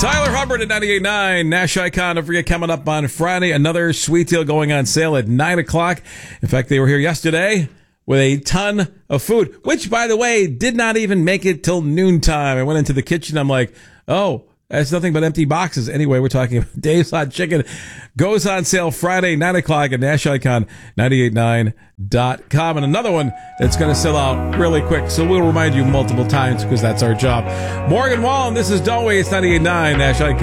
Tyler Hubbard at 98.9 Nash Icon. Don't forget, coming up on Friday, another sweet deal going on sale at 9 o'clock. In fact, they were here yesterday with a ton of food, which, by the way, did not even make it till noontime. I went into the kitchen. I'm like, oh, that's nothing but empty boxes. Anyway, we're talking about Dave's Hot Chicken. Goes on sale Friday, 9 o'clock at Nash Icon, 989.com. And another one that's going to sell out really quick. So we'll remind you multiple times because that's our job. Morgan Wallen, this is Don't Wait. It's 98.9 Nash Icon.